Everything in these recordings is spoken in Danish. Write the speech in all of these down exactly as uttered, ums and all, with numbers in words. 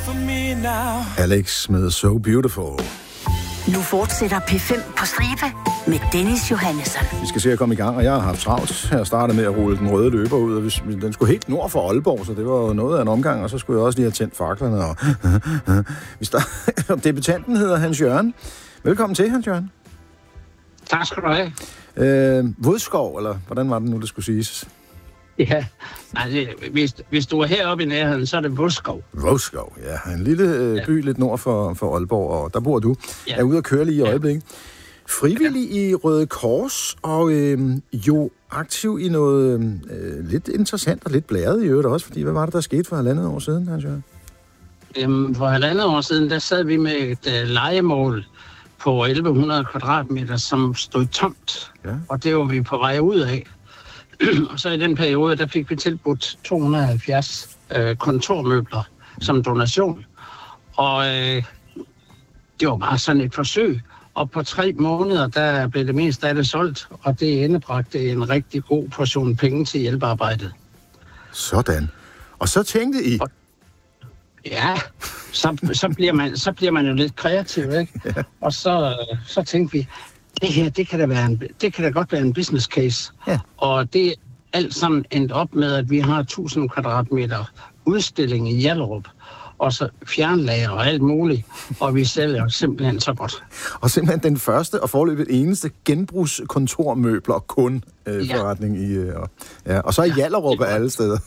Alex med So Beautiful. Nu fortsætter P fem på stribe med Dennis Johannesson. Vi skal se at komme i gang, og jeg har haft travlt. Jeg startede med at rulle den røde løber ud, og den skulle helt nord for Aalborg, så det var jo noget af en omgang, og så skulle jeg også lige have tændt faklerne. Og vi start... Debutanten hedder Hans Jørgen. Velkommen til, Hans Jørgen. Tak skal du have. Øh, Vodskov, eller hvordan var det nu, det skulle siges? Ja, altså, hvis, hvis du er heroppe i nærheden, så er det Vodskov. Vodskov, ja. En lille øh, by ja. lidt nord for, for Aalborg, og der bor du. Ja. Er ude at køre lige i øjeblikket. Frivillig ja. i Røde Kors, og øh, jo aktiv i noget øh, lidt interessant og lidt blæret i øvrigt også, fordi hvad var det, der skete for halvandet år siden, Hans Jørgen? Jamen, for halvandet år siden, der sad vi med et øh, lejemål på elleve hundrede kvadratmeter, som stod tomt, ja. og det var vi på vej ud af. Og så i den periode, der fik vi tilbudt to hundrede og halvfjerds øh, kontormøbler som donation. Og øh, det var bare sådan et forsøg. Og på tre måneder, der blev det meste af det solgt, og det indebragte en rigtig god portion penge til hjælpearbejdet. Sådan. Og så tænkte I... Og, ja, så, så, bliver man, så bliver man jo lidt kreativ, ikke? Ja. Og så, så tænkte vi, det her, det kan da, være en, det kan da godt være en business case. Ja. Og det er alt sammen endt op med, at vi har tusind kvadratmeter udstilling i Hjallerup, og så fjernlager og alt muligt, og vi sælger simpelthen så godt. Og simpelthen den første og foreløbig eneste genbrugskontormøbler kun øh, ja. forretning i... Øh, ja. Og så i Hjallerup af alle steder.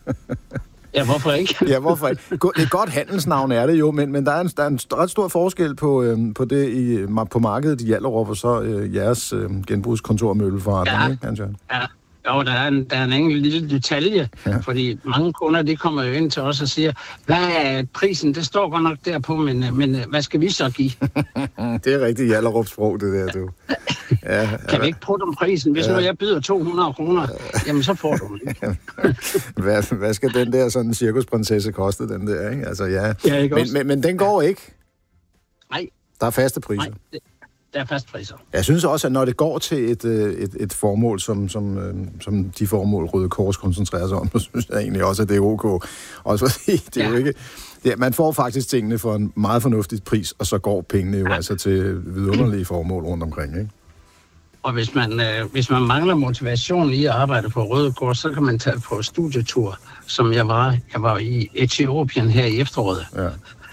Ja, hvorfor ikke? ja, hvorfor ikke? Et godt handelsnavn er det jo, men, men der, er en, der er en ret stor forskel på, øhm, på det i, på markedet i Hjallerup og så øh, jeres øh, genbrugskontormøbelforretning, ja. ikke, Hans Jørgen? Ja, jo, der er en, der er en enkelt lille detalje, ja. fordi mange kunder, de kommer jo ind til os og siger, hvad er prisen? Det står godt nok derpå, men, men hvad skal vi så give? det er rigtig Hjallerup sprog, det der, du. Ja, kan vi ikke prøve om prisen? Hvis ja. nu jeg byder to hundrede kroner, jamen så får du den. hvad, hvad skal den der sådan cirkusprinsesse koste, den der, ikke? Altså, ja. ja ikke men, men, men den går ikke? Nej. Der er faste priser? Nej, det, der er faste priser. Jeg synes også, at når det går til et, et, et formål, som, som, som de formål, Røde Kors koncentrerer sig om, så synes jeg egentlig også, at det er ok. Også fordi det er ja. jo ikke... Ja, man får faktisk tingene for en meget fornuftig pris, og så går pengene jo ja. altså til vidunderlige formål rundt omkring, ikke? Og hvis man, øh, hvis man mangler motivation i at arbejde på Røde Kors, så kan man tage på studietur, som jeg var. Jeg var i Etiopien her i efteråret. Ja.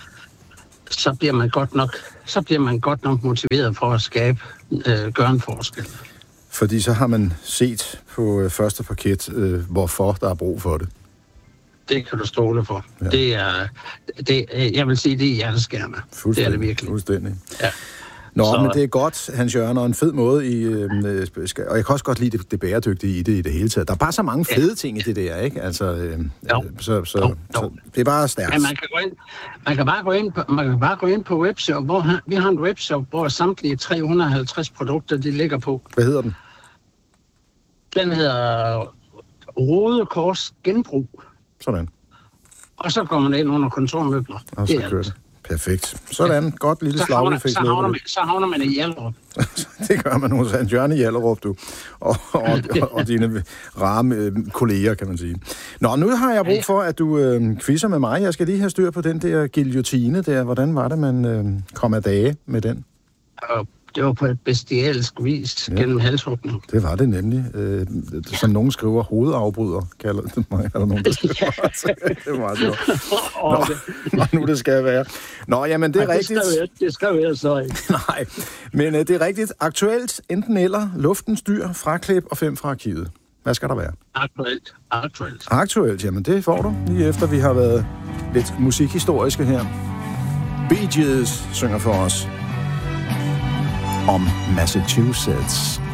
Så bliver man godt nok, så bliver man godt nok motiveret for at skabe, øh, gøre en forskel. Fordi så har man set på øh, første parket, øh, hvorfor der er brug for det. Det kan du stole for. Ja. Det er, det, jeg vil sige, det er hjerteskærende. Det er det virkelig. Fuldstændig. Ja. Nå, så... men det er godt, Hans Jørgen, og en fed måde i... Øh, og jeg kan også godt lide det, det bæredygtige i det i det hele taget. Der er bare så mange fede ja. ting i det der, ikke? Altså, øh, så, så, jo, jo. så det er bare stærkt. Ja, man kan gå ind, man kan bare gå ind på, man kan bare gå ind på webshop, hvor vi har en webshop, hvor samtlige tre hundrede og halvtreds produkter, de ligger på. Hvad hedder den? Den hedder Røde Kors Genbrug. Sådan. Og så går man ind under kontormøbler. Og så kører det. Perfekt. Sådan. Ja. Godt lille slag, vi fik så, havner man, så havner man i Hjallerup. det gør man hos Hans Jørgen i Hjallerup, du. Og, og, og, og dine rare øh, kolleger, kan man sige. Nå, nu har jeg brug for, at du øh, quizzer med mig. Jeg skal lige have styr på den der guillotine der. Hvordan var det, man øh, kom af dage med den? Og det var på et bestialsk vis ja. gennem halshugning. Det var det nemlig. Øh, som nogen skriver, hovedafbryder, kalder det mig. Er der nogen, der skriver? Ja. det er meget sjovt. Nå, nå, nu det skal være. Nå, jamen det er Nej, rigtigt. Det skal jeg, det skal jeg så ikke. Nej, men øh, det er rigtigt. Aktuelt, enten eller, luftens dyr, fraklip og fem fra arkivet. Hvad skal der være? Aktuelt. Aktuelt. Aktuelt, jamen det får du, lige efter vi har været lidt musikhistoriske her. Bee Gees synger for os om Massachusetts.